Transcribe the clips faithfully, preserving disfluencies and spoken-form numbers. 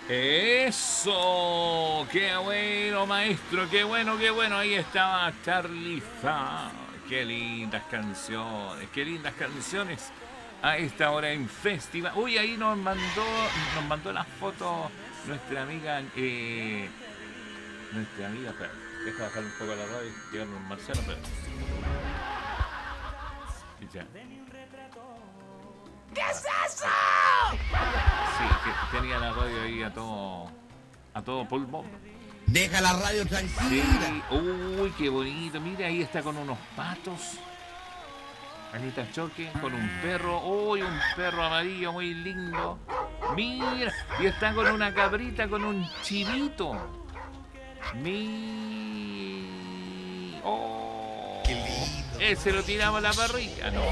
Eso, qué bueno, maestro, qué bueno, qué bueno. Ahí estaba Charly Fa. Qué lindas canciones, qué lindas canciones. A esta hora en festival. Uy, ahí nos mandó, nos mandó las fotos nuestra amiga, eh, nuestra amiga. Espera, deja bajar un poco la radio. Llegaron los marcianos, pero. Ya. ¿Qué es eso? Sí, que tenía la radio ahí a todo, a todo pulmón. Deja la radio tranquila. Sí. Uy, qué bonito. Mira, ahí está con unos patos. Anita Choque con un perro. Uy, un perro amarillo muy lindo. Mira, y está con una cabrita, con un chivito. Mi. Oh, qué lindo. Ese lo tiramos a la parrilla, no.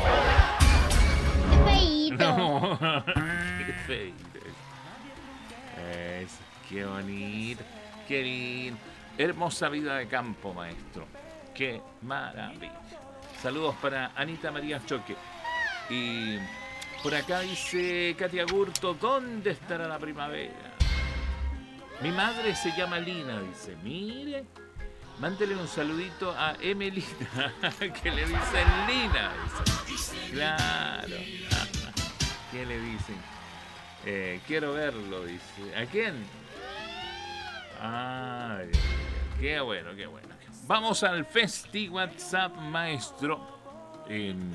Feíto. No. Qué feíto. Es, qué bonito. Qué lindo. Hermosa vida de campo, maestro. Qué maravilla. Saludos para Anita María Choque. Y por acá dice Katia Gurto, ¿dónde estará la primavera? Mi madre se llama Lina, dice. Mire, mándele un saludito a Emelina, que le dicen Lina. Dice. Claro. ¿Qué le dicen? Eh, quiero verlo, dice. ¿A quién? Ay, qué bueno, qué bueno. Vamos al Festi WhatsApp, maestro. En,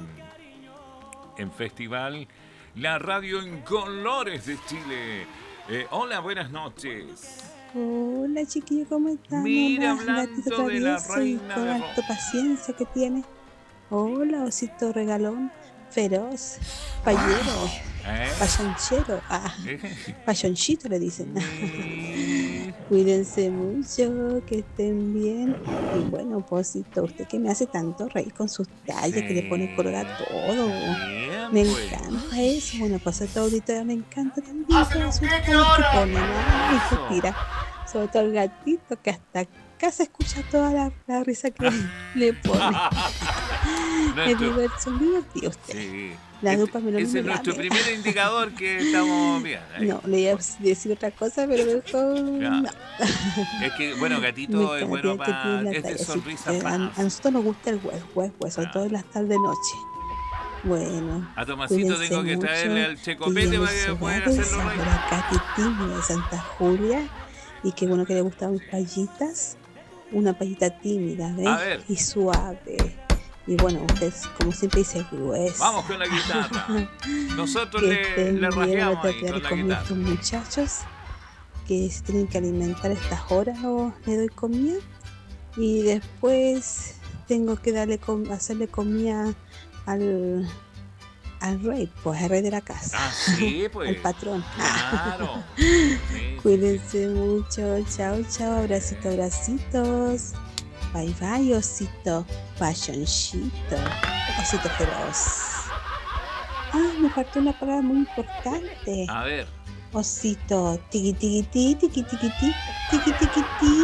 en Festival, la radio en colores de Chile. Eh, hola, buenas noches. Hola, chiquillo, ¿cómo están? Mira, Hola, gatito hablando de la travieso y reina con de harto Ro- paciencia que tiene. Hola, osito regalón, feroz, payero, ¿Eh? payonchero, ah, ¿Eh? payonchito le dicen. Mira. Cuídense mucho, que estén bien. Y bueno, posito, usted que me hace tanto reír con sus tallas, que le pone color a todo. Bien, Me pues. encanta eso. Bueno, pues a toda auditoría me encanta también. ¡Hacen Todas un sus clic tallas que ahora! ponen. Ay, Eso. se tira. Sobre todo el gatito, que hasta acá se escucha toda la, la risa que le pone. Es Nuestro- divertido, divertido usted. Sí. La Este- dupa me lo ese es nuestro lame. primer indicador que estamos bien. Ahí. No, le iba a decir otra cosa, pero mejor Ya. no. Es que, bueno, Me gatito es encanta bueno que para. tiene la Es de talla, sí, sonrisa que a, a fácil. nosotros nos gusta el huevo, huevo, huevo, sobre Ah. todo en las tardes de noche. Bueno, A Tomasito cuídense tengo que mucho, traerle al que checopete Dios para que los pueda guarde. hacerlo Saludos reír. a Katy tímida de Santa Julia. Y qué bueno que le gustaban mis payitas. Una payita tímida, A ¿ves? ver. Y suave. Y bueno, usted, como siempre dice, gruesa. Vamos con la guitarra. Nosotros Que le, estén le bien, rajeamos ahora ahí tratar con de la comer guitarra. estos muchachos que se tienen que alimentar a estas horas, o le doy comida. Y después tengo que darle com- hacerle comida al, al rey, pues al rey de la casa, Ah, sí, al pues. patrón. Claro. Sí, sí, Cuídense mucho, chao, chao, abracitos, abracitos. Bye, bye, osito, pasioncito, osito feroz. Ah, me faltó una palabra muy importante. sí. A ver. Osito, tiqui tiqui ti, tiqui tiqui ti, tiqui tiqui ti.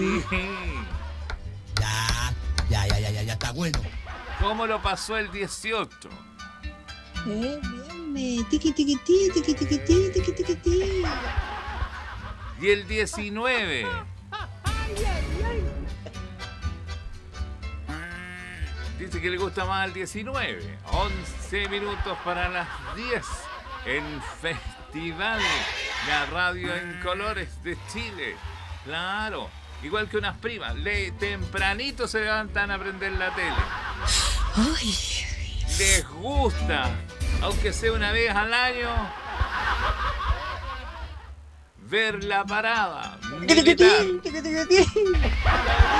Ya, ya, ya, ya, ya, ya está bueno. ¿Cómo lo pasó el dieciocho? Eh, bien, eh, tiqui tiqui ti, tiqui tiqui ti, tiqui tiqui ti. Y el diecinueve. Dice que le gusta más el diecinueve. once minutos para las diez. En Festival, la radio en colores de Chile. Claro. Igual que unas primas. Le, tempranito se levantan a prender la tele. Ay, Les gusta. Aunque sea una vez al año. Ver la parada tiqui tiqui militar. ti, tiqui tiqui ti.